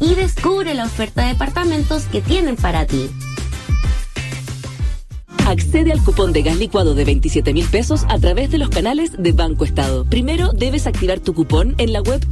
y descubre la oferta de departamentos que tienen para ti. Accede al cupón de gas licuado de 27.000 pesos a través de los canales de Banco Estado. Primero debes activar tu cupón en la web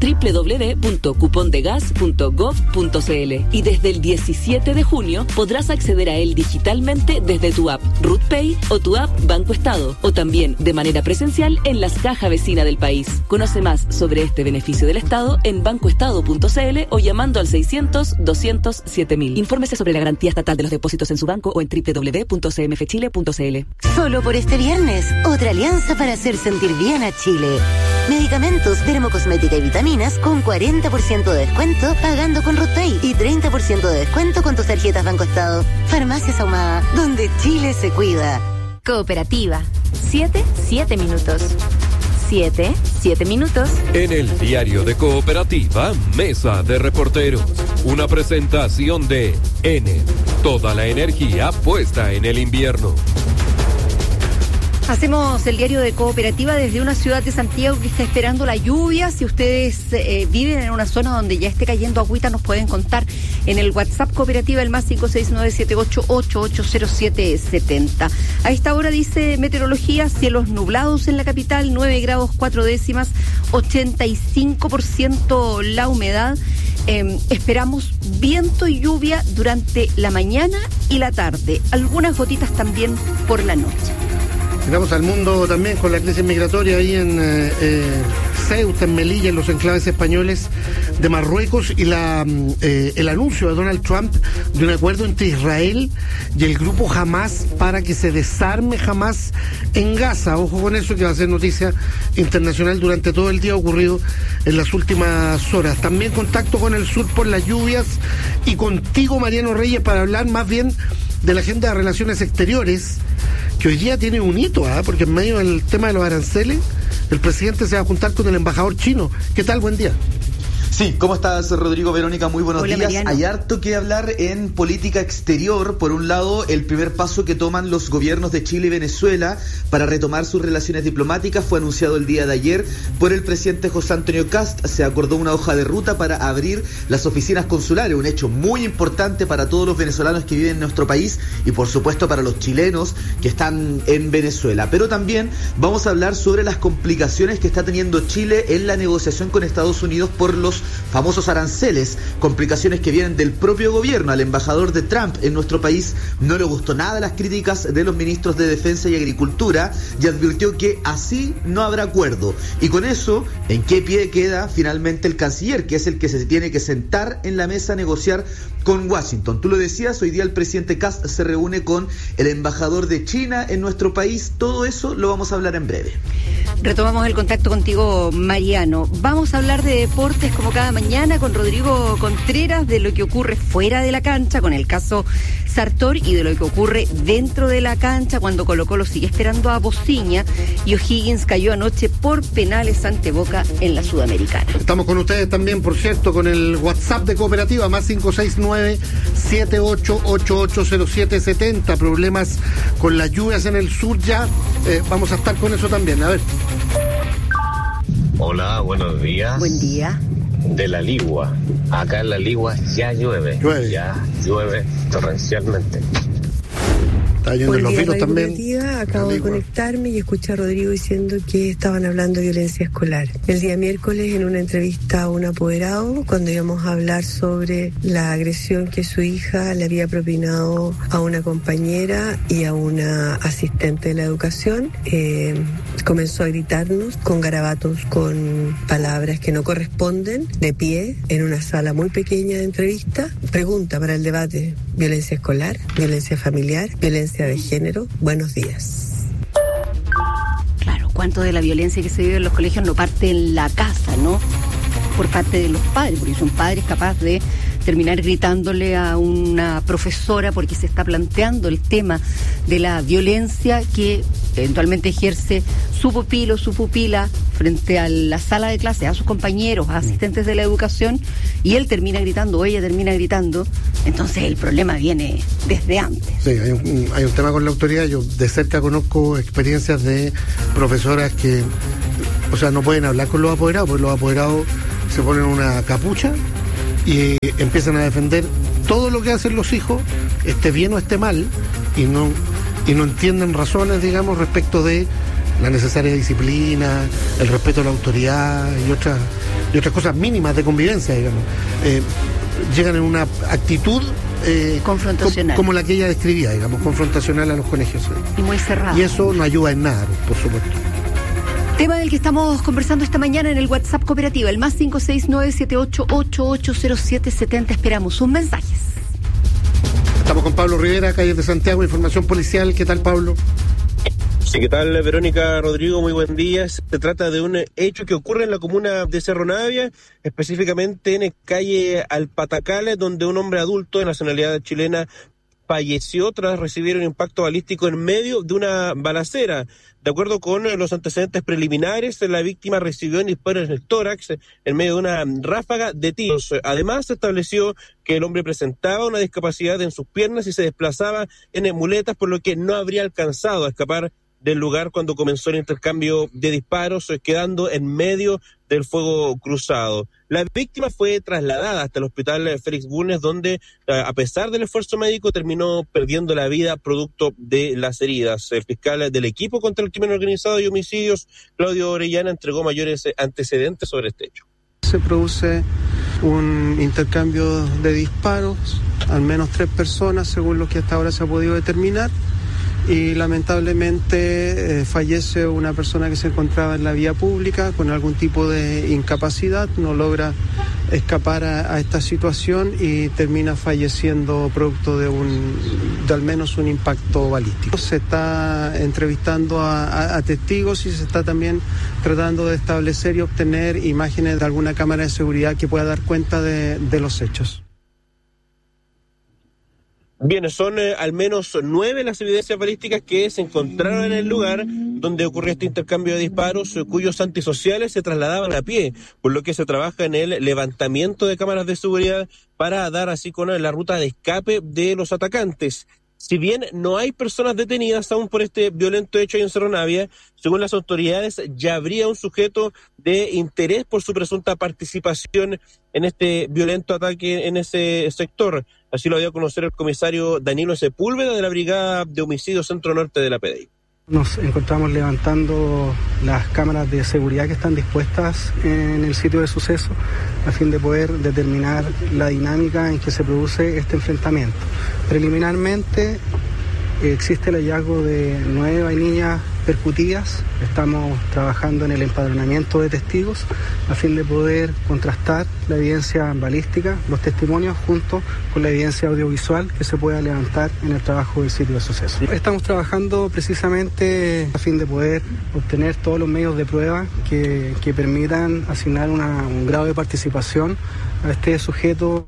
www.cupondegas.gov.cl y desde el 17 de junio podrás acceder a él digitalmente desde tu app RutPay o tu app Banco Estado, o también de manera presencial en las cajas vecinas del país. Conoce más sobre este beneficio del Estado en bancoestado.cl o llamando al 600-200-7000. Infórmese sobre la garantía estatal de los depósitos en su banco o en www.cmfchile.cl. Solo por este viernes, otra alianza para hacer sentir bien a Chile. Medicamentos, dermocosmética y vitaminas con 40% de descuento pagando con RutPay y 30% de descuento con tus tarjetas Banco Estado. Farmacias Ahumada, donde Chile se cuida. Cooperativa. 7 minutos. 7 minutos. En el diario de Cooperativa, Mesa de Reporteros. Una presentación de Enel. Toda la energía puesta en el invierno. Hacemos el diario de Cooperativa desde una ciudad de Santiago que está esperando la lluvia. Si ustedes viven en una zona donde ya esté cayendo agüita, nos pueden contar en el WhatsApp Cooperativa, el más 569-78880770. A esta hora dice meteorología, cielos nublados en la capital, 9 grados 4 décimas, 85% la humedad. Esperamos viento y lluvia durante la mañana y la tarde. Algunas gotitas también por la noche. Miramos al mundo también con la crisis migratoria ahí en Ceuta, en Melilla, en los enclaves españoles de Marruecos, y el anuncio de Donald Trump de un acuerdo entre Israel y el grupo Hamas para que se desarme Hamas en Gaza. Ojo con eso, que va a ser noticia internacional durante todo el día ocurrido en las últimas horas. También contacto con el sur por las lluvias y contigo, Mariano Reyes, para hablar más bien de la agenda de relaciones exteriores, que hoy día tiene un hito, porque en medio del tema de los aranceles, el presidente se va a juntar con el embajador chino. ¿Qué tal? Buen día. Sí, ¿cómo estás, Rodrigo? Verónica, muy buenos días. Mariano. Hay harto que hablar en política exterior. Por un lado, el primer paso que toman los gobiernos de Chile y Venezuela para retomar sus relaciones diplomáticas fue anunciado el día de ayer por el presidente José Antonio Kast. Se acordó una hoja de ruta para abrir las oficinas consulares, un hecho muy importante para todos los venezolanos que viven en nuestro país y por supuesto para los chilenos que están en Venezuela. Pero también vamos a hablar sobre las complicaciones que está teniendo Chile en la negociación con Estados Unidos por los famosos aranceles, complicaciones que vienen del propio gobierno. Al embajador de Trump en nuestro país no le gustó nada las críticas de los ministros de Defensa y Agricultura y advirtió que así no habrá acuerdo. Y con eso, ¿en qué pie queda finalmente el canciller, que es el que se tiene que sentar en la mesa a negociar con Washington? Tú lo decías, hoy día el presidente Kast se reúne con el embajador de China en nuestro país. Todo eso lo vamos a hablar en breve. Retomamos el contacto contigo, Mariano. Vamos a hablar de deportes como cada mañana con Rodrigo Contreras, de lo que ocurre fuera de la cancha con el caso Sartor y de lo que ocurre dentro de la cancha cuando Colo-Colo sigue esperando a Bociña y O'Higgins cayó anoche por penales ante Boca en la Sudamericana. Estamos con ustedes también, por cierto, con el WhatsApp de Cooperativa, más 569-78880770. Problemas con las lluvias en el sur ya. Vamos a estar con eso también. A ver. Hola, buenos días. Buen día. De La Ligua. Acá en La Ligua ya llueve. Ya llueve torrencialmente. Está yendo en los vinos también. Acabo de conectarme y escuché a Rodrigo diciendo que estaban hablando de violencia escolar. El día miércoles, en una entrevista a un apoderado, cuando íbamos a hablar sobre la agresión que su hija le había propinado a una compañera y a una asistente de la educación, comenzó a gritarnos con garabatos, con palabras que no corresponden, de pie, en una sala muy pequeña de entrevista. Pregunta para el debate: ¿violencia escolar? ¿Violencia familiar? ¿Violencia de género? Buenos días. Claro, cuánto de la violencia que se vive en los colegios no parte en la casa, ¿no? Por parte de los padres, porque son padres capaces de terminar gritándole a una profesora porque se está planteando el tema de la violencia que eventualmente ejerce su pupilo, su pupila frente a la sala de clase, a sus compañeros, a asistentes de la educación, y él termina gritando o ella termina gritando. Entonces el problema viene desde antes. Sí, hay un tema con la autoridad. Yo de cerca conozco experiencias de profesoras que, o sea, no pueden hablar con los apoderados, porque los apoderados se ponen una capucha y empiezan a defender todo lo que hacen los hijos, esté bien o esté mal, y no entienden razones, digamos, respecto de la necesaria disciplina, el respeto a la autoridad y otras cosas mínimas de convivencia, digamos. Llegan en una actitud confrontacional, como la que ella describía, digamos, confrontacional a los colegios. Y muy cerrada. Y eso no ayuda en nada, por supuesto. Tema del que estamos conversando esta mañana en el WhatsApp Cooperativa, el más 569-78880770. Esperamos sus mensajes. Estamos con Pablo Rivera, Calles de Santiago, Información Policial. ¿Qué tal, Pablo? Sí, ¿qué tal, Verónica, Rodrigo? Muy buen día. Se trata de un hecho que ocurre en la comuna de Cerro Navia, específicamente en calle Alpatacales, donde un hombre adulto de nacionalidad chilena falleció tras recibir un impacto balístico en medio de una balacera. De acuerdo con los antecedentes preliminares, la víctima recibió un disparo en el tórax en medio de una ráfaga de tiros. Además, se estableció que el hombre presentaba una discapacidad en sus piernas y se desplazaba en muletas, por lo que no habría alcanzado a escapar del lugar cuando comenzó el intercambio de disparos, quedando en medio del fuego cruzado. La víctima fue trasladada hasta el hospital Félix Bulnes, donde, a pesar del esfuerzo médico, terminó perdiendo la vida producto de las heridas. El fiscal del equipo contra el crimen organizado y homicidios, Claudio Orellana, entregó mayores antecedentes sobre este hecho. Se produce un intercambio de disparos, al menos 3 personas, según lo que hasta ahora se ha podido determinar, y lamentablemente fallece una persona que se encontraba en la vía pública con algún tipo de incapacidad, no logra escapar a esta situación y termina falleciendo producto de al menos un impacto balístico. Se está entrevistando a testigos y se está también tratando de establecer y obtener imágenes de alguna cámara de seguridad que pueda dar cuenta de los hechos. Bien, son al menos 9 las evidencias balísticas que se encontraron en el lugar donde ocurrió este intercambio de disparos, cuyos antisociales se trasladaban a pie, por lo que se trabaja en el levantamiento de cámaras de seguridad para dar así con la ruta de escape de los atacantes. Si bien no hay personas detenidas aún por este violento hecho en Cerro Navia, según las autoridades ya habría un sujeto de interés por su presunta participación en este violento ataque en ese sector. Así lo dio a conocer el comisario Danilo Sepúlveda de la Brigada de Homicidios Centro Norte de la PDI. Nos encontramos levantando las cámaras de seguridad que están dispuestas en el sitio de suceso a fin de poder determinar la dinámica en que se produce este enfrentamiento. Preliminarmente existe el hallazgo de 9 vainillas percutidas. Estamos trabajando en el empadronamiento de testigos a fin de poder contrastar la evidencia balística, los testimonios, junto con la evidencia audiovisual que se pueda levantar en el trabajo del sitio de suceso. Estamos trabajando precisamente a fin de poder obtener todos los medios de prueba que permitan asignar un grado de participación a este sujeto.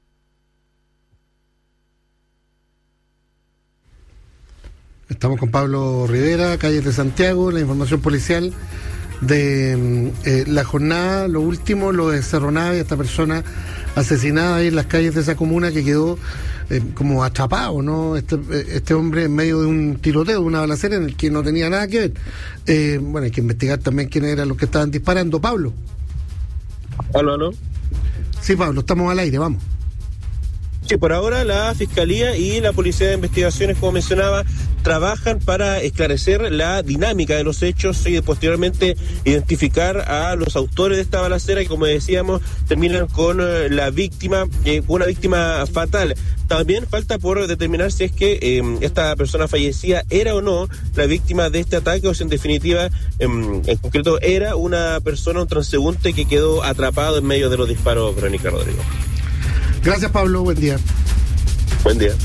Estamos con Pablo Rivera, Calles de Santiago, la información policial de la jornada, lo último, lo de Cerro Navia, esta persona asesinada ahí en las calles de esa comuna que quedó como atrapado, ¿no? Este hombre en medio de un tiroteo, de una balacera en el que no tenía nada que ver. Bueno, hay que investigar también quiénes eran los que estaban disparando. Pablo. ¿Aló? Sí, Pablo, estamos al aire, vamos. Sí, por ahora la Fiscalía y la Policía de Investigaciones, como mencionaba, trabajan para esclarecer la dinámica de los hechos y posteriormente identificar a los autores de esta balacera que, como decíamos, terminan con la víctima, una víctima fatal. También falta por determinar si es que esta persona fallecida era o no la víctima de este ataque, o si en definitiva, en concreto, era una persona, un transeúnte que quedó atrapado en medio de los disparos. Verónica, Rodrigo. Gracias, Pablo. Buen día. Buen día.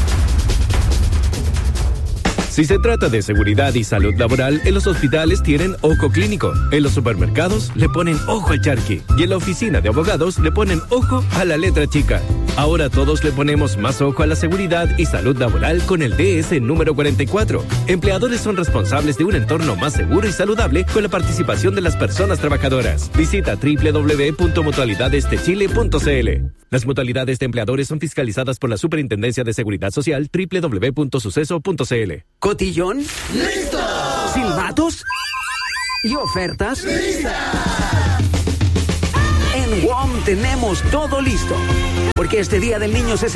Si se trata de seguridad y salud laboral, en los hospitales tienen ojo clínico. En los supermercados le ponen ojo al charqui. Y en la oficina de abogados le ponen ojo a la letra chica. Ahora todos le ponemos más ojo a la seguridad y salud laboral con el DS número 44. Empleadores son responsables de un entorno más seguro y saludable con la participación de las personas trabajadoras. Visita www.mutualidadesdechile.cl. Las mutualidades de empleadores son fiscalizadas por la Superintendencia de Seguridad Social, www.suceso.cl. ¿Cotillón? ¡Listo! ¿Silbatos? ¿Y ofertas? ¡Lista! En WOM tenemos todo listo. Porque este Día del Niño se